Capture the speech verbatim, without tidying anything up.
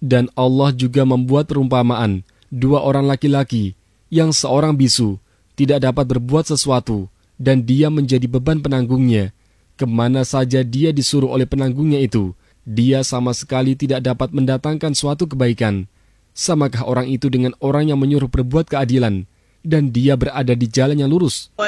Dan Allah juga membuat perumpamaan dua orang laki-laki yang seorang bisu tidak dapat berbuat sesuatu dan dia menjadi beban penanggungnya. Kemana saja dia disuruh oleh penanggungnya itu, dia sama sekali tidak dapat mendatangkan suatu kebaikan. Samakah orang itu dengan orang yang menyuruh berbuat keadilan dan dia berada di jalan yang lurus?